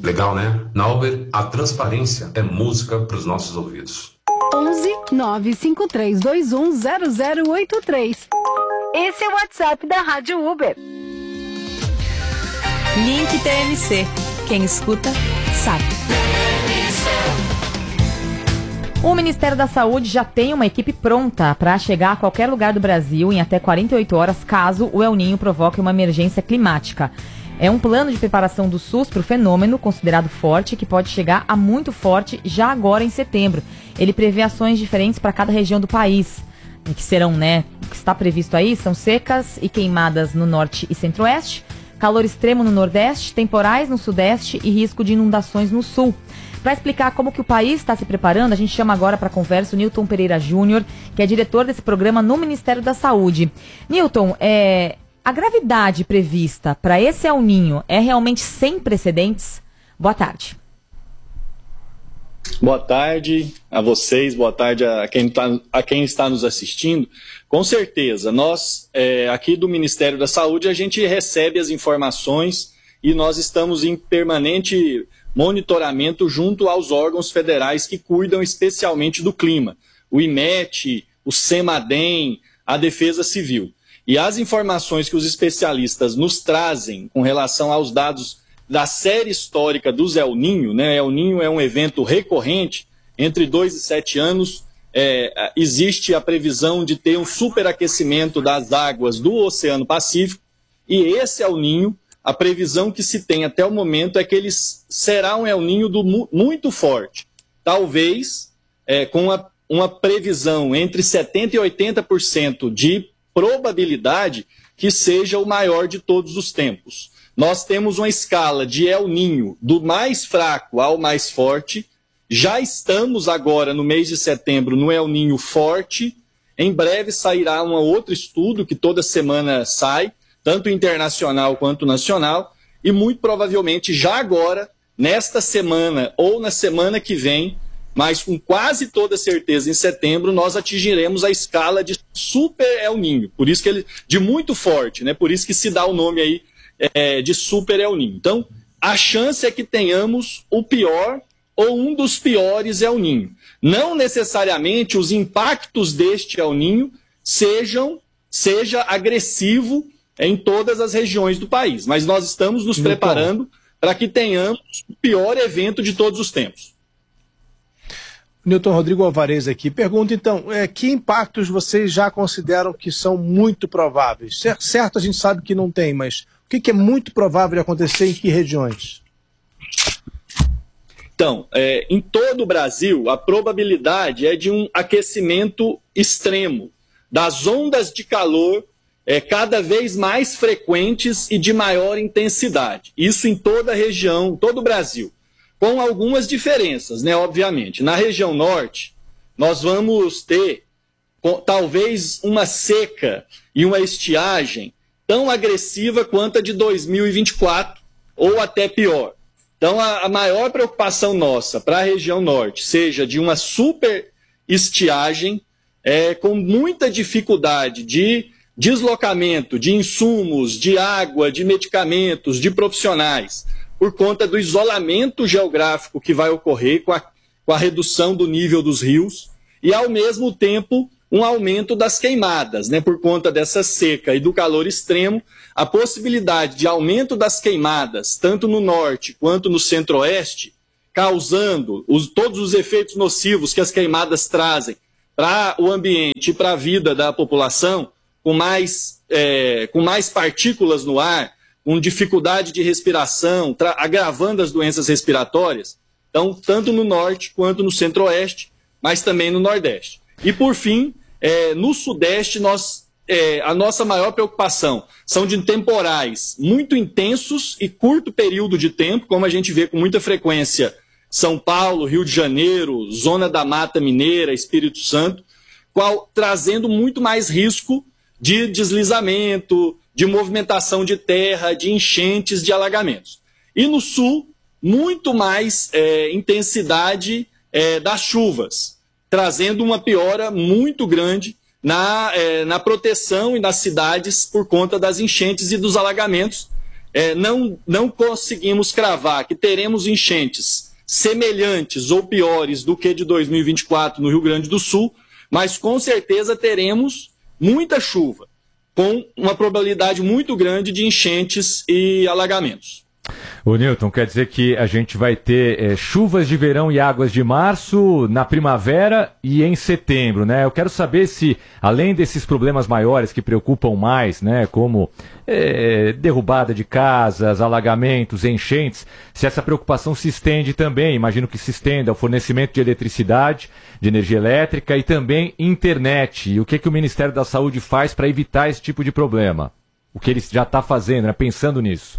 Legal, né? Na Uber, a transparência é música para os nossos ouvidos. 11 95321 0083. Esse é o WhatsApp da Rádio Uber. Link TMC. Quem escuta, sabe. O Ministério da Saúde já tem uma equipe pronta para chegar a qualquer lugar do Brasil em até 48 horas, caso o El Niño provoque uma emergência climática. É um plano de preparação do SUS para o fenômeno, considerado forte, que pode chegar a muito forte já agora em setembro. Ele prevê ações diferentes para cada região do país, que serão, o que está previsto aí são secas e queimadas no norte e centro-oeste, calor extremo no nordeste, temporais no sudeste e risco de inundações no sul. Para explicar como que o país está se preparando, a gente chama agora para a conversa o Newton Pereira Júnior, que é diretor desse programa no Ministério da Saúde. Newton, a gravidade prevista para esse El Niño é realmente sem precedentes? Boa tarde. Boa tarde a vocês, boa tarde a quem está nos assistindo. Com certeza, nós aqui do Ministério da Saúde, a gente recebe as informações e nós estamos em permanente monitoramento junto aos órgãos federais que cuidam especialmente do clima, o IMET, o CEMADEM, a Defesa Civil. E as informações que os especialistas nos trazem com relação aos dados da série histórica dos El Niño, El Niño é um evento recorrente, entre 2 e 7 anos, existe a previsão de ter um superaquecimento das águas do Oceano Pacífico, e esse El Niño, a previsão que se tem até o momento é que ele será um El Niño muito forte. Talvez com uma previsão entre 70% e 80% de probabilidade que seja o maior de todos os tempos. Nós temos uma escala de El Niño do mais fraco ao mais forte. Já estamos agora no mês de setembro no El Niño forte. Em breve sairá um outro estudo que toda semana sai, tanto internacional quanto nacional, e muito provavelmente já agora, nesta semana ou na semana que vem, mas com quase toda certeza em setembro, nós atingiremos a escala de Super El Niño, por isso que ele, de muito forte, por isso que se dá o nome aí de Super El Niño. Então, a chance é que tenhamos o pior ou um dos piores El Niño. Não necessariamente os impactos deste El Niño seja agressivo em todas as regiões do país, mas nós estamos nos preparando para que tenhamos o pior evento de todos os tempos. Newton Rodrigo Alvarez aqui. Pergunta, então, que impactos vocês já consideram que são muito prováveis? Certo, a gente sabe que não tem, mas o que é muito provável de acontecer em que regiões? Então, em todo o Brasil, a probabilidade é de um aquecimento extremo, das ondas de calor cada vez mais frequentes e de maior intensidade. Isso em toda a região, todo o Brasil. Com algumas diferenças, obviamente. Na região norte, nós vamos ter talvez uma seca e uma estiagem tão agressiva quanto a de 2024, ou até pior. Então, a maior preocupação nossa para a região norte seja de uma super estiagem, com muita dificuldade de deslocamento de insumos, de água, de medicamentos, de profissionais, por conta do isolamento geográfico que vai ocorrer com a redução do nível dos rios e, ao mesmo tempo, um aumento das queimadas, por conta dessa seca e do calor extremo, a possibilidade de aumento das queimadas, tanto no norte quanto no centro-oeste, causando todos os efeitos nocivos que as queimadas trazem para o ambiente e para a vida da população, com mais partículas no ar, com dificuldade de respiração, agravando as doenças respiratórias. Então, tanto no norte quanto no centro-oeste, mas também no nordeste. E, por fim, no sudeste, a nossa maior preocupação são de temporais muito intensos e curto período de tempo, como a gente vê com muita frequência São Paulo, Rio de Janeiro, Zona da Mata Mineira, Espírito Santo, trazendo muito mais risco de deslizamento, de movimentação de terra, de enchentes, de alagamentos. E no sul, muito mais intensidade das chuvas, trazendo uma piora muito grande na proteção e nas cidades por conta das enchentes e dos alagamentos, não conseguimos cravar que teremos enchentes semelhantes ou piores do que de 2024 no Rio Grande do Sul, mas com certeza teremos muita chuva, com uma probabilidade muito grande de enchentes e alagamentos. Ô Newton, quer dizer que a gente vai ter chuvas de verão e águas de março na primavera e em setembro, né? Eu quero saber se, além desses problemas maiores que preocupam mais, né, como derrubada de casas, alagamentos, enchentes, se essa preocupação se estende também, imagino que se estenda ao fornecimento de eletricidade, de energia elétrica e também internet. E o que o Ministério da Saúde faz para evitar esse tipo de problema? O que ele já está fazendo, né, pensando nisso?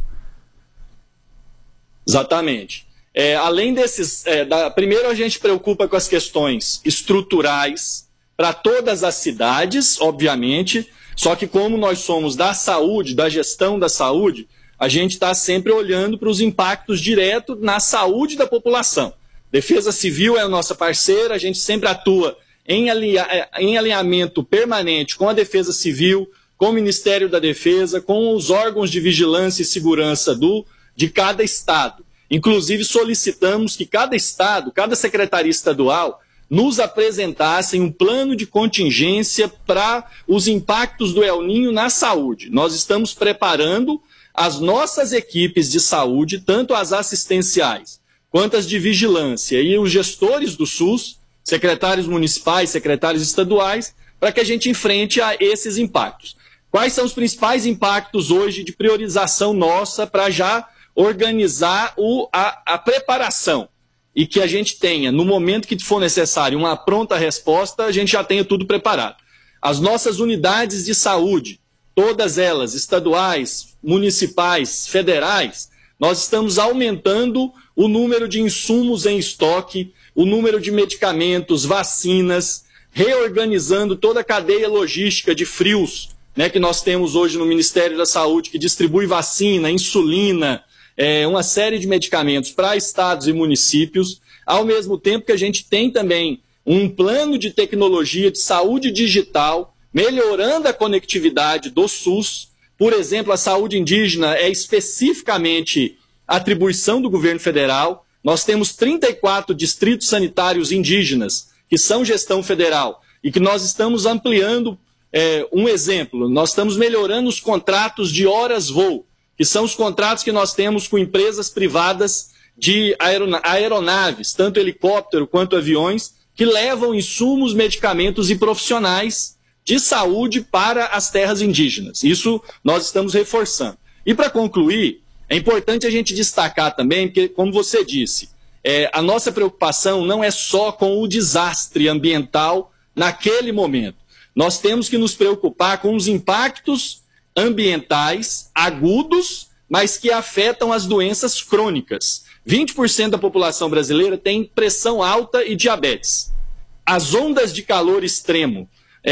Exatamente. Além desses, primeiro a gente preocupa com as questões estruturais para todas as cidades, obviamente, só que como nós somos da saúde, da gestão da saúde, a gente está sempre olhando para os impactos diretos na saúde da população. Defesa Civil é a nossa parceira, a gente sempre atua em alinhamento permanente com a Defesa Civil, com o Ministério da Defesa, com os órgãos de vigilância e segurança de cada estado. Inclusive, solicitamos que cada estado, cada secretaria estadual, nos apresentassem um plano de contingência para os impactos do El Niño na saúde. Nós estamos preparando as nossas equipes de saúde, tanto as assistenciais quanto as de vigilância, e os gestores do SUS, secretários municipais, secretários estaduais, para que a gente enfrente a esses impactos. Quais são os principais impactos hoje de priorização nossa para já organizar a preparação e que a gente tenha, no momento que for necessário, uma pronta resposta, a gente já tenha tudo preparado. As nossas unidades de saúde, todas elas, estaduais, municipais, federais, nós estamos aumentando o número de insumos em estoque, o número de medicamentos, vacinas, reorganizando toda a cadeia logística de frios, né, que nós temos hoje no Ministério da Saúde, que distribui vacina, insulina, uma série de medicamentos para estados e municípios, ao mesmo tempo que a gente tem também um plano de tecnologia de saúde digital, melhorando a conectividade do SUS. Por exemplo, a saúde indígena é especificamente atribuição do governo federal. Nós temos 34 distritos sanitários indígenas, que são gestão federal, e que nós estamos ampliando. Um exemplo, nós estamos melhorando os contratos de horas-voo, que são os contratos que nós temos com empresas privadas de aeronaves, tanto helicóptero quanto aviões, que levam insumos, medicamentos e profissionais de saúde para as terras indígenas. Isso nós estamos reforçando. E para concluir, é importante a gente destacar também, porque, como você disse, a nossa preocupação não é só com o desastre ambiental naquele momento. Nós temos que nos preocupar com os impactos ambientais agudos, mas que afetam as doenças crônicas. 20% da população brasileira tem pressão alta e diabetes. As ondas de calor extremo,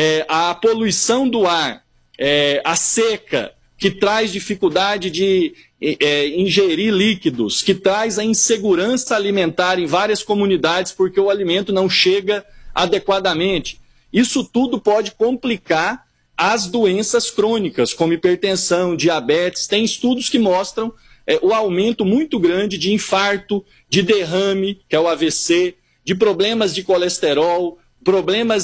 a poluição do ar, a seca, que traz dificuldade de ingerir líquidos, que traz a insegurança alimentar em várias comunidades porque o alimento não chega adequadamente. Isso tudo pode complicar as doenças crônicas, como hipertensão, diabetes. Tem estudos que mostram o aumento muito grande de infarto, de derrame, que é o AVC, de problemas de colesterol, problemas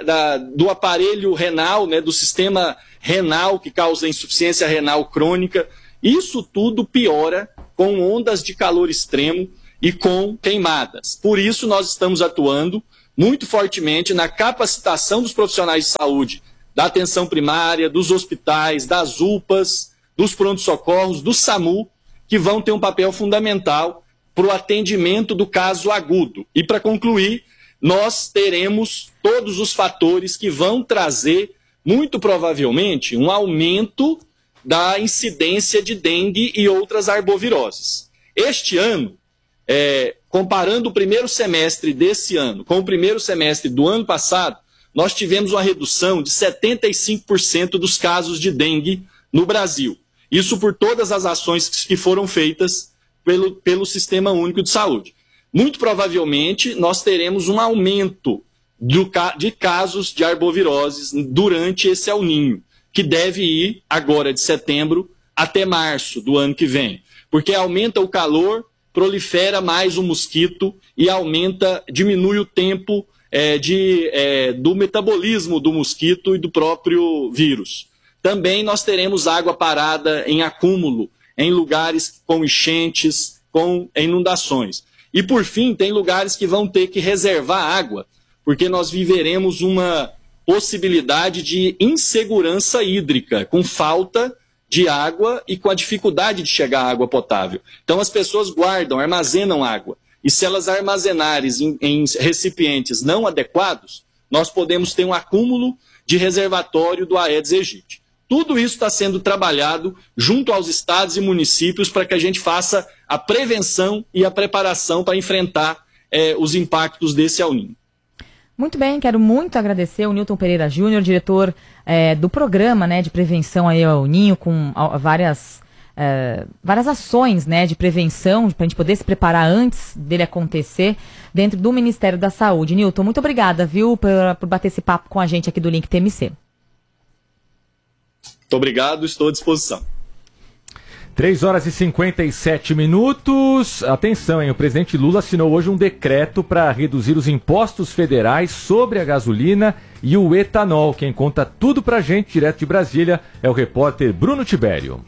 do aparelho renal, né, do sistema renal, que causa insuficiência renal crônica. Isso tudo piora com ondas de calor extremo e com queimadas. Por isso, nós estamos atuando muito fortemente na capacitação dos profissionais de saúde, da atenção primária, dos hospitais, das UPAs, dos prontos-socorros, do SAMU, que vão ter um papel fundamental para o atendimento do caso agudo. E para concluir, nós teremos todos os fatores que vão trazer, muito provavelmente, um aumento da incidência de dengue e outras arboviroses. Este ano, comparando o primeiro semestre desse ano com o primeiro semestre do ano passado, nós tivemos uma redução de 75% dos casos de dengue no Brasil. Isso por todas as ações que foram feitas pelo Sistema Único de Saúde. Muito provavelmente, nós teremos um aumento de casos de arboviroses durante esse El Niño, que deve ir, agora de setembro, até março do ano que vem, porque aumenta o calor, prolifera mais o mosquito e diminui o tempo do metabolismo do mosquito e do próprio vírus. Também nós teremos água parada em acúmulo, em lugares com enchentes, com inundações. E, por fim, tem lugares que vão ter que reservar água, porque nós viveremos uma possibilidade de insegurança hídrica, com falta de água e com a dificuldade de chegar à água potável. Então, as pessoas guardam, armazenam água. E se elas armazenarem em recipientes não adequados, nós podemos ter um acúmulo de reservatório do Aedes aegypti. Tudo isso está sendo trabalhado junto aos estados e municípios para que a gente faça a prevenção e a preparação para enfrentar os impactos desse El Niño. Muito bem, quero muito agradecer o Newton Pereira Júnior, diretor do programa, né, de prevenção aí ao El Niño, com várias ações, né, de prevenção, para a gente poder se preparar antes dele acontecer dentro do Ministério da Saúde. Newton, muito obrigada, viu, por bater esse papo com a gente aqui do Link TMC. Muito obrigado, estou à disposição. 3h57. Atenção, hein? O presidente Lula assinou hoje um decreto para reduzir os impostos federais sobre a gasolina e o etanol. Quem conta tudo pra gente, direto de Brasília, é o repórter Bruno Tibério.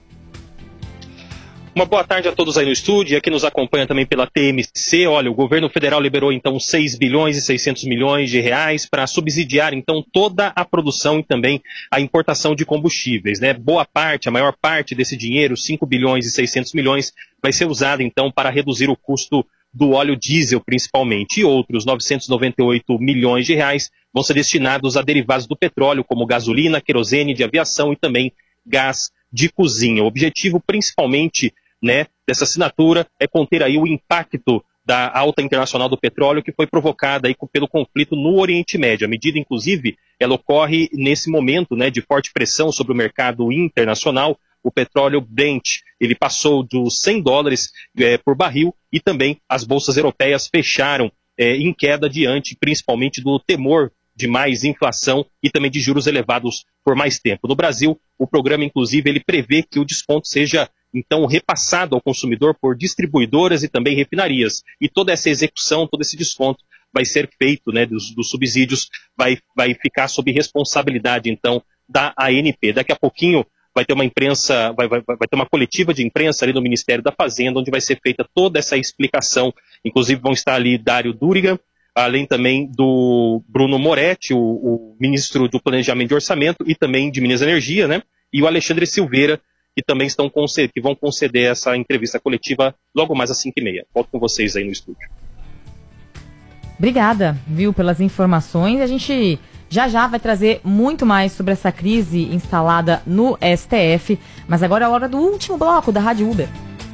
Uma boa tarde a todos aí no estúdio e aqui nos acompanha também pela TMC. Olha, o governo federal liberou então 6 bilhões e 600 milhões de reais para subsidiar então toda a produção e também a importação de combustíveis, né? Boa parte, a maior parte desse dinheiro, 5 bilhões e 600 milhões, vai ser usado então para reduzir o custo do óleo diesel principalmente. E outros 998 milhões de reais vão ser destinados a derivados do petróleo, como gasolina, querosene de aviação e também gás de cozinha. O objetivo principalmente, né, dessa assinatura é conter aí o impacto da alta internacional do petróleo que foi provocada aí pelo conflito no Oriente Médio. A medida, inclusive, ela ocorre nesse momento, né, de forte pressão sobre o mercado internacional. O petróleo Brent, ele passou dos $100 por barril e também as bolsas europeias fecharam em queda diante, principalmente do temor de mais inflação e também de juros elevados por mais tempo. No Brasil, o programa, inclusive, ele prevê que o desconto seja então repassado ao consumidor por distribuidoras e também refinarias. E toda essa execução, todo esse desconto vai ser feito, né, dos subsídios, vai ficar sob responsabilidade, então, da ANP. Daqui a pouquinho vai ter uma imprensa, vai ter uma coletiva de imprensa ali no Ministério da Fazenda, onde vai ser feita toda essa explicação. Inclusive vão estar ali Dário Duriga, além também do Bruno Moretti, o ministro do Planejamento e Orçamento, e também de Minas e Energia, né, e o Alexandre Silveira, que também que vão conceder essa entrevista coletiva logo mais às 5h30. Volto com vocês aí no estúdio. Obrigada, viu, pelas informações. A gente já vai trazer muito mais sobre essa crise instalada no STF, mas agora é a hora do último bloco da Rádio Uber.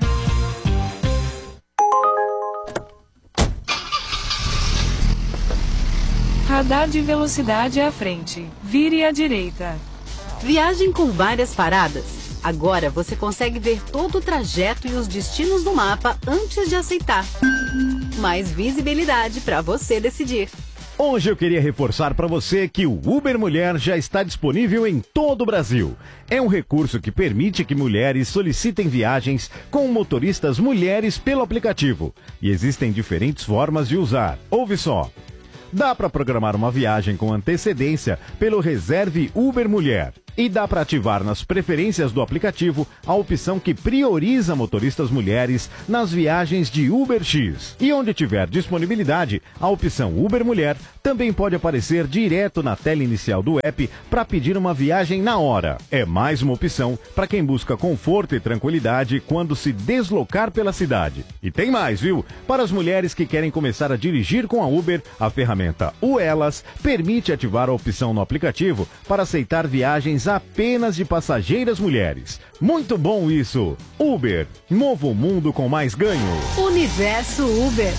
Radar de velocidade à frente. Vire à direita. Viagem com várias paradas. Agora você consegue ver todo o trajeto e os destinos no mapa antes de aceitar. Mais visibilidade para você decidir. Hoje eu queria reforçar para você que o Uber Mulher já está disponível em todo o Brasil. É um recurso que permite que mulheres solicitem viagens com motoristas mulheres pelo aplicativo. E existem diferentes formas de usar. Ouve só. Dá para programar uma viagem com antecedência pelo Reserve Uber Mulher. E dá para ativar nas preferências do aplicativo a opção que prioriza motoristas mulheres nas viagens de UberX. E onde tiver disponibilidade, a opção Uber Mulher também pode aparecer direto na tela inicial do app para pedir uma viagem na hora. É mais uma opção para quem busca conforto e tranquilidade quando se deslocar pela cidade. E tem mais, viu? Para as mulheres que querem começar a dirigir com a Uber, a ferramenta Uelas permite ativar a opção no aplicativo para aceitar viagens apenas de passageiras mulheres. Muito bom isso! Uber, novo mundo com mais ganho. Universo Uber.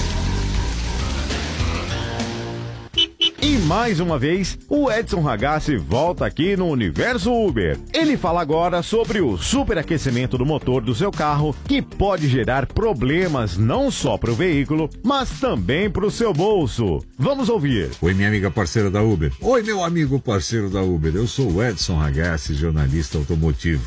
E mais uma vez, o Edson Ragazzi volta aqui no Universo Uber. Ele fala agora sobre o superaquecimento do motor do seu carro, que pode gerar problemas não só para o veículo, mas também para o seu bolso. Vamos ouvir. Oi, minha amiga parceira da Uber. Oi, meu amigo parceiro da Uber. Eu sou o Edson Ragazzi, jornalista automotivo.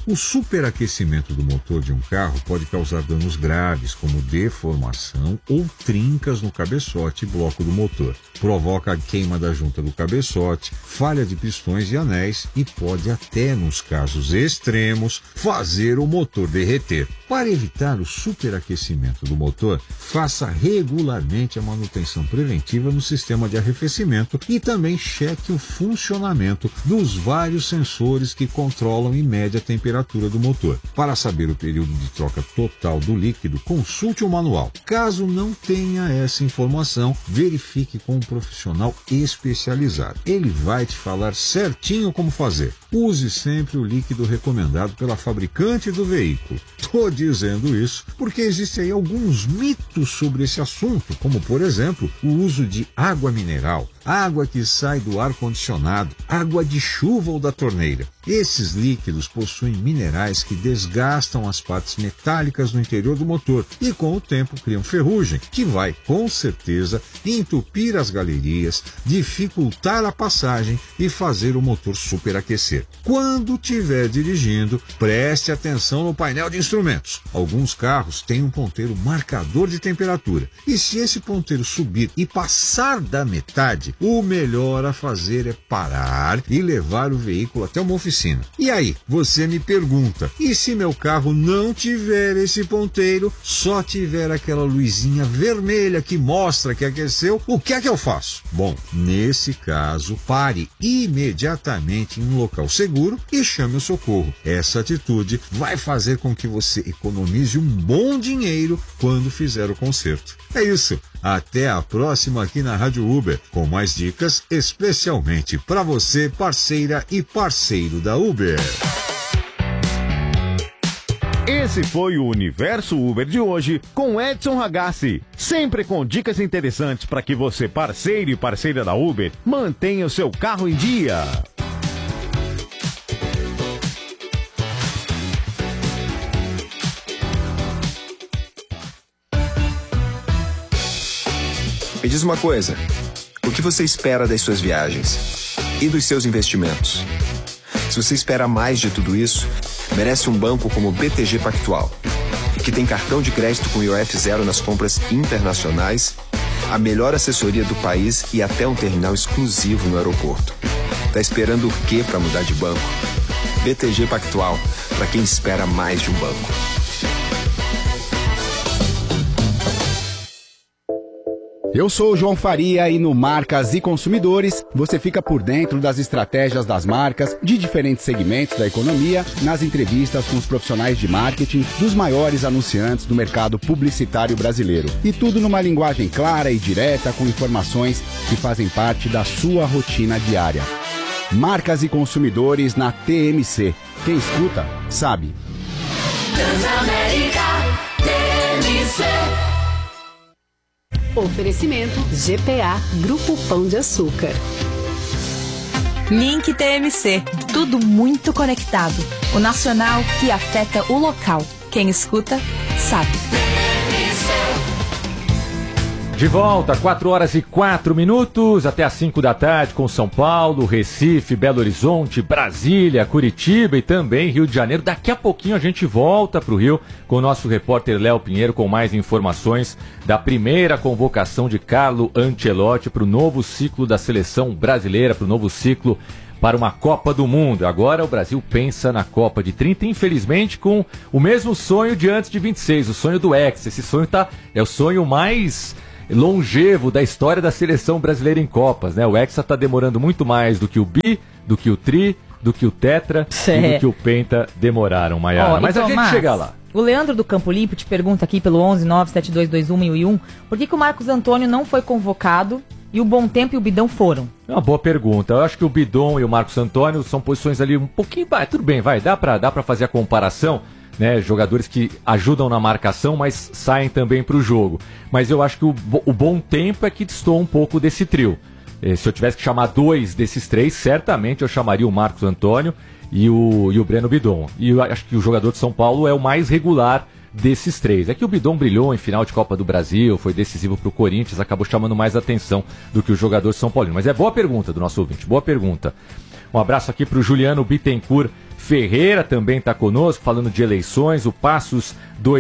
O superaquecimento do motor de um carro pode causar danos graves, como deformação ou trincas no cabeçote e bloco do motor. Provoca a queima da junta do cabeçote, falha de pistões e anéis e pode até, nos casos extremos, fazer o motor derreter. Para evitar o superaquecimento do motor, faça regularmente a manutenção preventiva no sistema de arrefecimento e também cheque o funcionamento dos vários sensores que controlam e medem a temperatura do motor. Para saber o período de troca total do líquido, consulte o manual. Caso não tenha essa informação, verifique com um profissional especializado. Ele vai te falar certinho como fazer. Use sempre o líquido recomendado pela fabricante do veículo. Estou dizendo isso porque existem aí alguns mitos sobre esse assunto, como por exemplo, o uso de água mineral, água que sai do ar-condicionado, água de chuva ou da torneira. Esses líquidos possuem minerais que desgastam as partes metálicas no interior do motor e com o tempo criam ferrugem, que vai com certeza entupir as galerias, dificultar a passagem e fazer o motor superaquecer. Quando estiver dirigindo, preste atenção no painel de instrumentos. Alguns carros têm um ponteiro marcador de temperatura e se esse ponteiro subir e passar da metade, o melhor a fazer é parar e levar o veículo até uma oficina. E aí, você me pergunta, e se meu carro não tiver esse ponteiro, só tiver aquela luzinha vermelha que mostra que aqueceu, o que é que eu faço? Bom, nesse caso, pare imediatamente em um local seguro e chame o socorro. Essa atitude vai fazer com que você economize um bom dinheiro quando fizer o conserto. É isso. Até a próxima aqui na Rádio Uber, com mais dicas especialmente para você, parceira e parceiro da Uber. Esse foi o Universo Uber de hoje com Edson Ragazzi. Sempre com dicas interessantes para que você, parceiro e parceira da Uber, mantenha o seu carro em dia. Me diz uma coisa, o que você espera das suas viagens e dos seus investimentos? Se você espera mais de tudo isso, merece um banco como o BTG Pactual, que tem cartão de crédito com IOF zero nas compras internacionais, a melhor assessoria do país e até um terminal exclusivo no aeroporto. Tá esperando o quê para mudar de banco? BTG Pactual, para quem espera mais de um banco. Eu sou o João Faria e no Marcas e Consumidores você fica por dentro das estratégias das marcas de diferentes segmentos da economia, nas entrevistas com os profissionais de marketing dos maiores anunciantes do mercado publicitário brasileiro. E tudo numa linguagem clara e direta com informações que fazem parte da sua rotina diária. Marcas e Consumidores na TMC. Quem escuta, sabe. Transamérica TMC. Oferecimento GPA Grupo Pão de Açúcar. Link TMC. Tudo muito conectado. O nacional que afeta o local. Quem escuta, sabe. De volta, 4h04, até às 5 da tarde, com São Paulo, Recife, Belo Horizonte, Brasília, Curitiba e também Rio de Janeiro. Daqui a pouquinho a gente volta para o Rio com o nosso repórter Léo Pinheiro com mais informações da primeira convocação de Carlo Ancelotti para o novo ciclo da seleção brasileira, para o novo ciclo para uma Copa do Mundo. Agora o Brasil pensa na Copa de 30, infelizmente com o mesmo sonho de antes de 26, o sonho do Hexa. Esse sonho é o sonho mais longevo da história da seleção brasileira em Copas, né? O Hexa tá demorando muito mais do que o Bi, do que o Tri, do que o Tetra e do que o Penta demoraram, Maiara. Mas a gente chega lá. O Leandro do Campo Limpo te pergunta aqui pelo 11-97221-1001 por que o Marcos Antônio não foi convocado e o Bom Tempo e o Bidão foram? É uma boa pergunta. Eu acho que o Bidon e o Marcos Antônio são posições ali um pouquinho... Tudo bem, dá pra fazer a comparação, né, jogadores que ajudam na marcação, mas saem também para o jogo. Mas eu acho que o Bom Tempo é que destoa um pouco desse trio. Se eu tivesse que chamar dois desses três, certamente eu chamaria o Marcos Antônio e o Breno Bidon. E eu acho que o jogador de São Paulo é o mais regular desses três. É que o Bidon brilhou em final de Copa do Brasil, foi decisivo para o Corinthians, acabou chamando mais atenção do que o jogador de São Paulo. Mas é boa pergunta do nosso ouvinte, boa pergunta. Um abraço aqui para o Juliano Bittencourt Ferreira também está conosco, falando de eleições, o Passos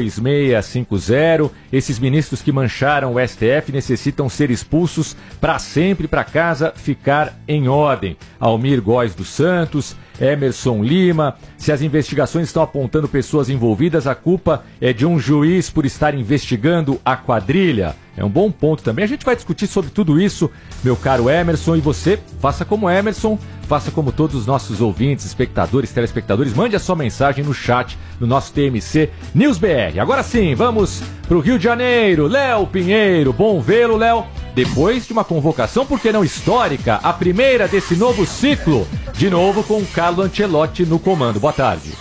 2650. Esses ministros que mancharam o STF necessitam ser expulsos para sempre, para casa ficar em ordem. Almir Góes dos Santos, Emerson Lima. Se as investigações estão apontando pessoas envolvidas, a culpa é de um juiz por estar investigando a quadrilha. É um bom ponto também. A gente vai discutir sobre tudo isso, meu caro Emerson, e você faça como Emerson, faça como todos os nossos ouvintes, espectadores, telespectadores, mande a sua mensagem no chat do nosso TMC News BR. Agora sim, vamos para o Rio de Janeiro. Léo Pinheiro, bom vê-lo, Léo. Depois de uma convocação, por que não histórica, a primeira desse novo ciclo, de novo com o Carlo Ancelotti no comando. Boa tarde.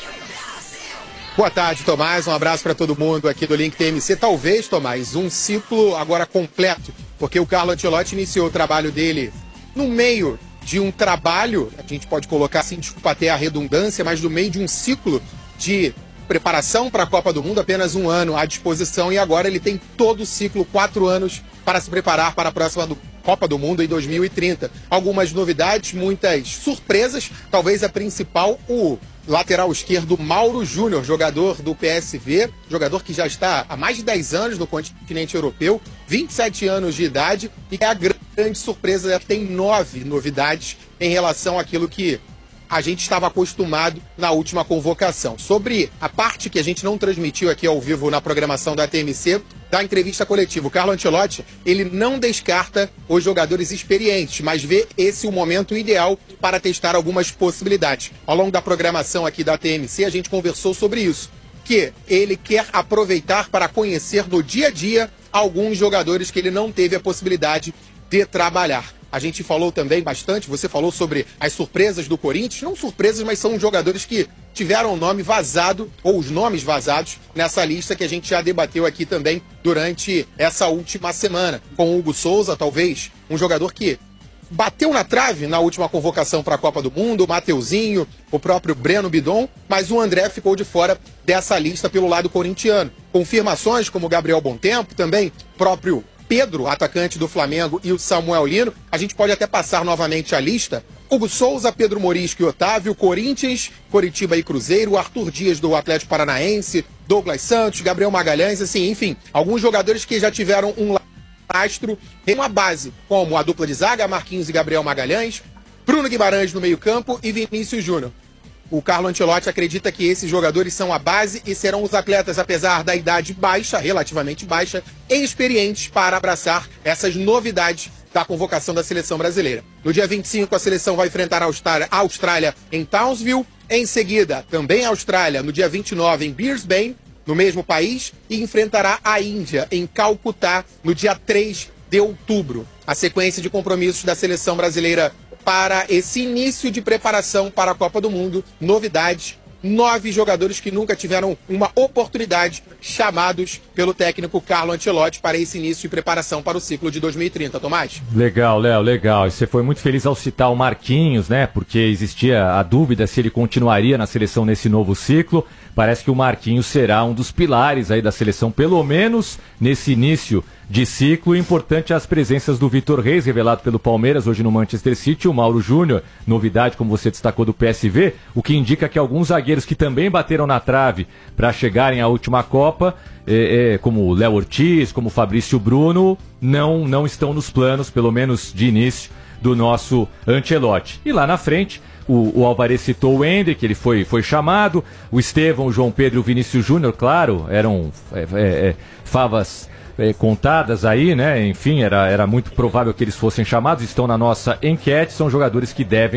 Boa tarde, Tomás. Um abraço para todo mundo aqui do Link TMC. Talvez, Tomás, um ciclo agora completo, porque o Carlo Ancelotti iniciou o trabalho dele no meio de um trabalho, a gente pode colocar assim, desculpa até a redundância, mas no meio de um ciclo de preparação para a Copa do Mundo, apenas um ano à disposição, e agora ele tem todo o ciclo, 4 anos, para se preparar para a próxima Copa do Mundo em 2030. Algumas novidades, muitas surpresas, talvez a principal, o lateral esquerdo Mauro Júnior, jogador do PSV, jogador que já está há mais de 10 anos no continente europeu, 27 anos de idade, e a grande surpresa tem 9 novidades em relação àquilo que a gente estava acostumado na última convocação. Sobre a parte que a gente não transmitiu aqui ao vivo na programação da TMC, da entrevista coletiva, o Carlo Ancelotti, ele não descarta os jogadores experientes, mas vê esse o momento ideal para testar algumas possibilidades. Ao longo da programação aqui da TMC, a gente conversou sobre isso, que ele quer aproveitar para conhecer no dia a dia alguns jogadores que ele não teve a possibilidade de trabalhar. A gente falou também bastante, você falou sobre as surpresas do Corinthians, não surpresas, mas são jogadores que tiveram o nome vazado, ou os nomes vazados, nessa lista que a gente já debateu aqui também durante essa última semana. Com o Hugo Souza, talvez, um jogador que bateu na trave na última convocação para a Copa do Mundo, o Mateuzinho, o próprio Breno Bidon, mas o André ficou de fora dessa lista pelo lado corintiano. Confirmações como o Gabriel Bontempo, também próprio Pedro, atacante do Flamengo, e o Samuel Lino. A gente pode até passar novamente a lista. Hugo Souza, Pedro Morisco e Otávio, Corinthians, Coritiba e Cruzeiro, Arthur Dias do Atlético Paranaense, Douglas Santos, Gabriel Magalhães, assim, enfim, alguns jogadores que já tiveram um lastro em uma base, como a dupla de zaga, Marquinhos e Gabriel Magalhães, Bruno Guimarães no meio-campo e Vinícius Júnior. O Carlo Ancelotti acredita que esses jogadores são a base e serão os atletas, apesar da idade baixa, relativamente baixa, experientes para abraçar essas novidades da convocação da seleção brasileira. No dia 25, a seleção vai enfrentar a Austrália em Townsville. Em seguida, também a Austrália, no dia 29, em Brisbane, no mesmo país, e enfrentará a Índia em Calcutá, no dia 3 de outubro. A sequência de compromissos da seleção brasileira para esse início de preparação para a Copa do Mundo, novidades, 9 jogadores que nunca tiveram uma oportunidade, chamados pelo técnico Carlo Ancelotti para esse início de preparação para o ciclo de 2030, Tomás. Legal, Léo, legal. E você foi muito feliz ao citar o Marquinhos, né? Porque existia a dúvida se ele continuaria na seleção nesse novo ciclo. Parece que o Marquinhos será um dos pilares aí da seleção, pelo menos nesse início de ciclo. Importante as presenças do Vitor Reis, revelado pelo Palmeiras hoje no Manchester City, o Mauro Júnior, novidade, como você destacou, do PSV, o que indica que alguns zagueiros que também bateram na trave para chegarem à última Copa, como o Léo Ortiz, como o Fabrício Bruno, não estão nos planos, pelo menos de início, do nosso Ancelotti. E lá na frente, o Alvarez citou o Hendrick, ele foi chamado, o Estevão, o João Pedro e o Vinícius Júnior, claro, eram favas contadas aí, né? Enfim, era muito provável que eles fossem chamados, estão na nossa enquete, são jogadores que devem